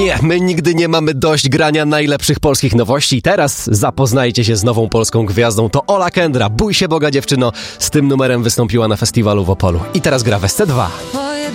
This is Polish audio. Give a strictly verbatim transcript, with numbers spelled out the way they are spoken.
Nie, my nigdy nie mamy dość grania najlepszych polskich nowości. Teraz zapoznajcie się z nową polską gwiazdą. To Ola Kendra. Bój się Boga, dziewczyno. Z tym numerem wystąpiła na festiwalu w Opolu. I teraz gra w S C dwa.